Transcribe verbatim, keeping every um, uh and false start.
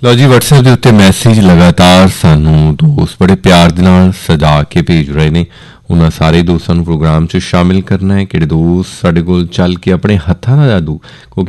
ਲਓ ਜੀ, WhatsApp ਦੇ ਉੱਤੇ ਮੈਸੇਜ ਲਗਾਤਾਰ ਸਾਨੂੰ ਦੋਸਤ ਬੜੇ ਪਿਆਰ ਦੇ ਨਾਲ ਸਜਾ ਕੇ ਭੇਜ ਰਹੇ ਨੇ। ਉਹਨਾਂ ਸਾਰੇ ਦੋਸਤਾਂ ਨੂੰ ਪ੍ਰੋਗਰਾਮ 'ਚ ਸ਼ਾਮਿਲ ਕਰਨਾ ਹੈ। ਕਿਹੜੇ ਦੋਸਤ ਸਾਡੇ ਕੋਲ ਚੱਲ ਕੇ ਆਪਣੇ ਹੱਥਾਂ ਦਾ ਜਾਦੂ, ਕਿਉਂਕਿ